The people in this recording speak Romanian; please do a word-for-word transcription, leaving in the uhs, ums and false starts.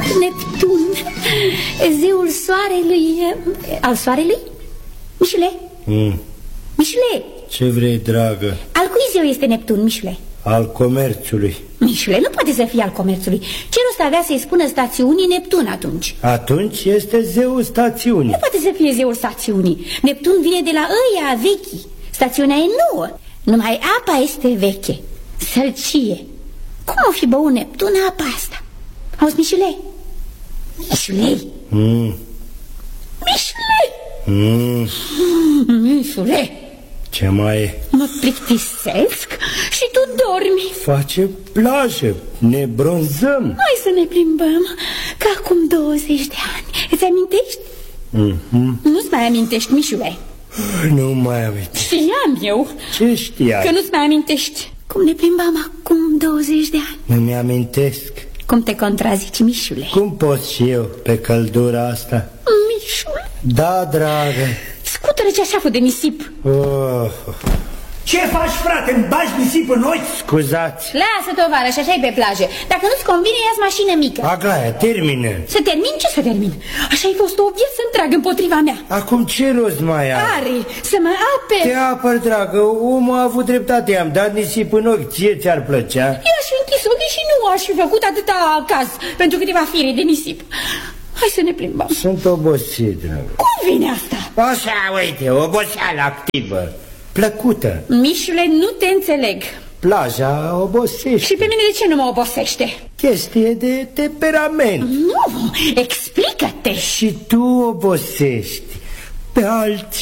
Neptun, zeul soarelui. Al soarelui? Mișule? mm. Mișule, Ce vrei, dragă? al cui zeu este Neptun, Mișule? Al comerțului. Mișule, nu poate să fie al comerțului. Ce rost avea să-i spună stațiunii Neptun atunci? Atunci este zeul stațiunii. Nu poate să fie zeul stațiunii. Neptun vine de la ăia vechi. Stațiunea e nouă. Numai apa este veche. Sălcie. Cum o fi băut Neptun apa asta? Auzi, Mișule? Mișule? mm. Mișule? mm. Mișule? Ce mai e? Mă plictisesc și tu dormi. Face plajă, ne bronzăm. Hai să ne plimbăm. Ca acum douăzeci de ani. Îți amintești? mm-hmm. Nu-ți mai amintești, Mișule? Nu mai amintești. Știam eu. Ce știai? Că nu-ți mai amintești. Cum ne plimbam acum douăzeci de ani. Nu mi-amintesc. Cum te contrazici, Mișule? Cum pot și eu pe căldura asta? Mișule? Da, dragă. Scutură ceașaful de nisip. oh. Ce faci, frate? Îmi bagi nisip în ochi? Scuzați. Lasă, tovarăș, așa-i pe plajă. Dacă nu-ți convine, ia-ți mașină mică. Aglaia, termină. Să termin? Ce să termin? Așa-i fost o viață întreagă împotriva mea. Acum ce rost mai are? Are, să mă ape. Te apăr, dragă, omul a avut dreptate. I-am dat nisip în ochi, ție ți-ar plăcea? I-aș fi închis ochii și nu aș fi făcut atâta caz pentru câteva fire de nisip. Hai să ne plimbăm. Sunt obosit, dragă. Cum vine asta? Așa, uite, oboseală activă, plăcută. Mișule, nu te înțeleg. Plaja obosește. Și pe mine de ce nu mă obosește? Chestie de temperament. Nu, explică-te. Și tu obosești pe alții.